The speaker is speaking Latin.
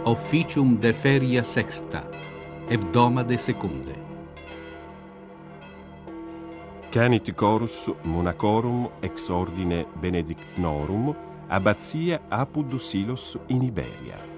Officium de feria sexta, hebdomade secunde. Canit chorus monacorum ex ordine benedictnorum, abbatia apud Silos in Iberia.